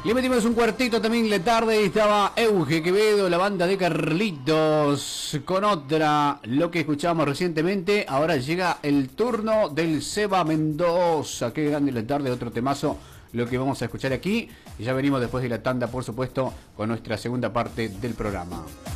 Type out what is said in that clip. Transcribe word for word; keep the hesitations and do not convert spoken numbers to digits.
Le metimos un cuartito también la tarde y estaba Euge Quevedo, la banda de Carlitos, con otra, lo que escuchábamos recientemente. Ahora llega el turno del Seba Mendoza. Qué grande la tarde, otro temazo, lo que vamos a escuchar aquí. Y ya venimos después de la tanda, por supuesto, con nuestra segunda parte del programa.